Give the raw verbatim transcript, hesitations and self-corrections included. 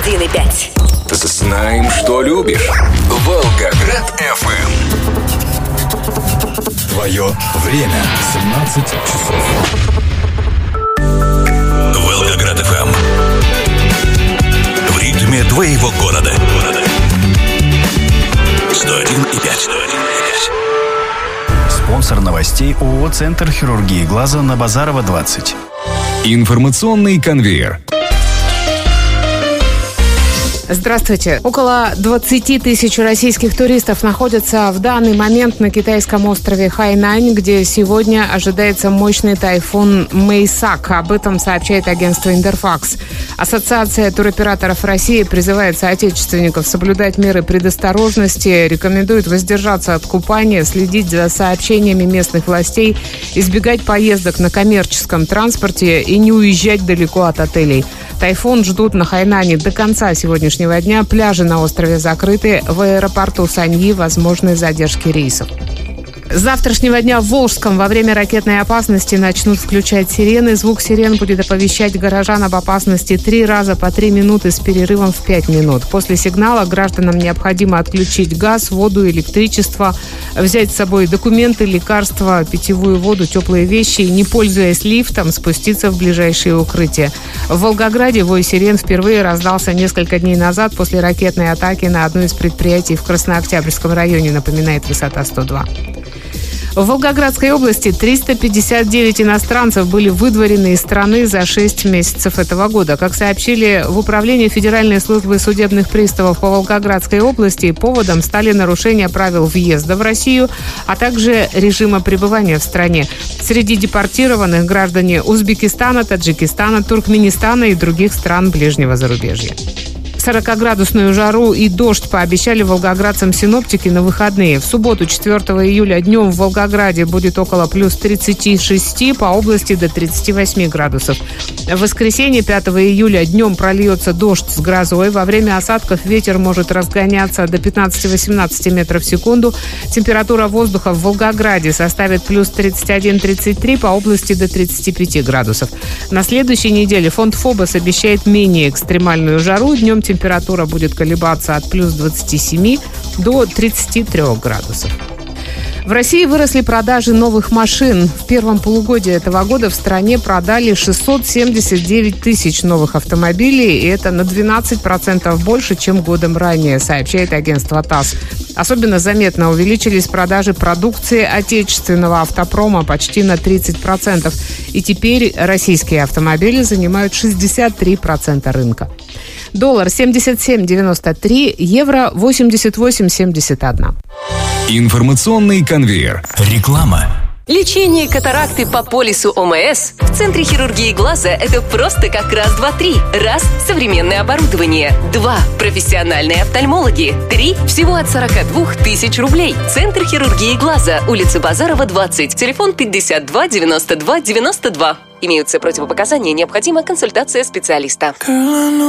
один и пять. Знаем, что любишь. Волгоград эф эм. Твое время семнадцать часов. Волгоград эф эм. В ритме твоего города. сто один и пять. Спонсор новостей ООО «Центр хирургии глаза» на Базарова, двадцать. Информационный конвейер. Здравствуйте. Около двадцати тысяч российских туристов находятся в данный момент на китайском острове Хайнань, где сегодня ожидается мощный тайфун Мэйсак. Об этом сообщает агентство Интерфакс. Ассоциация туроператоров России призывает соотечественников соблюдать меры предосторожности, рекомендует воздержаться от купания, следить за сообщениями местных властей, избегать поездок на коммерческом транспорте и не уезжать далеко от отелей. Тайфун ждут на Хайнане до конца сегодняшнего дня. Пляжи на острове закрыты. В аэропорту Саньи возможны задержки рейсов. С завтрашнего дня в Волжском во время ракетной опасности начнут включать сирены. Звук сирен будет оповещать горожан об опасности три раза по три минуты с перерывом в пять минут. После сигнала гражданам необходимо отключить газ, воду, электричество, взять с собой документы, лекарства, питьевую воду, теплые вещи и, не пользуясь лифтом, спуститься в ближайшее укрытие. В Волгограде вой сирен впервые раздался несколько дней назад после ракетной атаки на одно из предприятий в Краснооктябрьском районе, напоминает Высота сто два. В Волгоградской области триста пятьдесят девять иностранцев были выдворены из страны за шесть месяцев этого года. Как сообщили в Управлении Федеральной службы судебных приставов по Волгоградской области, поводом стали нарушения правил въезда в Россию, а также режима пребывания в стране. Среди депортированных граждане Узбекистана, Таджикистана, Туркменистана и других стран ближнего зарубежья. сорокаградусную жару и дождь пообещали волгоградцам синоптики на выходные. В субботу, четвёртого июля, днем в Волгограде будет около плюс тридцати шести, по области до тридцати восьми градусов. В воскресенье, пятого июля, днем прольется дождь с грозой. Во время осадков ветер может разгоняться до пятнадцати-восемнадцати метров в секунду. Температура воздуха в Волгограде составит плюс тридцать один - тридцать три, по области до тридцати пяти градусов. На следующей неделе фонд ФОБОС обещает менее экстремальную жару. Днем температура будет колебаться от плюс двадцати семи до тридцати трёх градусов. В России выросли продажи новых машин. В первом полугодии этого года в стране продали шестьсот семьдесят девять тысяч новых автомобилей, и это на двенадцать процентов больше, чем годом ранее, сообщает агентство ТАСС. Особенно заметно увеличились продажи продукции отечественного автопрома почти на тридцать процентов. И теперь российские автомобили занимают шестьдесят три процента рынка. Доллар семьдесят семь девяносто три, евро восемьдесят восемь семьдесят один. Информационный конвейер. Реклама. Лечение катаракты по полису ОМС в Центре хирургии глаза – это просто как раз-два-три. Раз – современное оборудование. Два – профессиональные офтальмологи. Три – всего от сорока двух тысяч рублей. Центр хирургии глаза, улица Базарова, двадцать. Телефон пятьдесят два девяносто два девяносто два. Имеются противопоказания, необходима консультация специалиста.